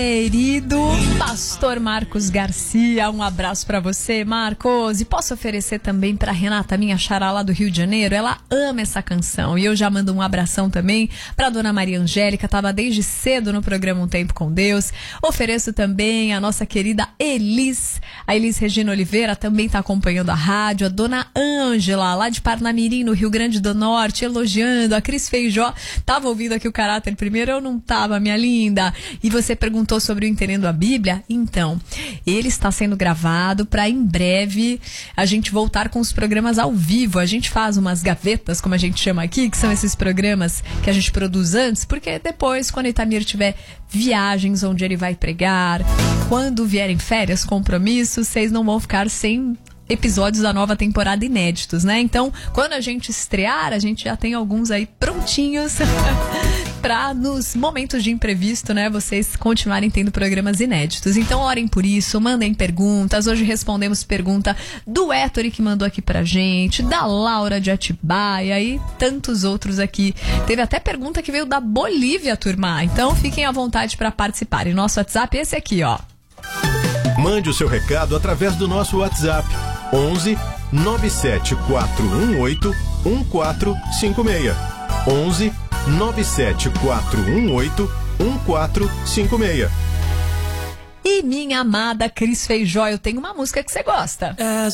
Querido pastor Marcos Garcia, um abraço pra você, Marcos. E posso oferecer também pra Renata, minha xará lá do Rio de Janeiro. Ela ama essa canção. E eu já mando um abração também pra dona Maria Angélica, tava desde cedo no programa Um Tempo com Deus. Ofereço também a nossa querida Elis. A Elis Regina Oliveira também tá acompanhando a rádio. A dona Ângela, lá de Parnamirim, no Rio Grande do Norte, elogiando. A Cris Feijó, tava ouvindo aqui o caráter primeiro, eu não tava, minha linda. E você perguntou sobre o Entendendo a Bíblia? Então, ele está sendo gravado para em breve a gente voltar com os programas ao vivo. A gente faz umas gavetas, como a gente chama aqui, que são esses programas que a gente produz antes, porque depois, quando Itamir tiver viagens onde ele vai pregar, quando vierem férias, compromissos, vocês não vão ficar sem episódios da nova temporada inéditos, né? Então, quando a gente estrear, a gente já tem alguns aí prontinhos para nos momentos de imprevisto, né, vocês continuarem tendo programas inéditos. Então, orem por isso, mandem perguntas. Hoje respondemos pergunta do Héctor, que mandou aqui pra gente, da Laura de Atibaia e tantos outros aqui. Teve até pergunta que veio da Bolívia, turma. Então, fiquem à vontade para participarem. Nosso WhatsApp é esse aqui, ó. Mande o seu recado através do nosso WhatsApp 11 97418 1456. 11 97418 1456. E minha amada Cris Feijó, eu tenho uma música que você gosta.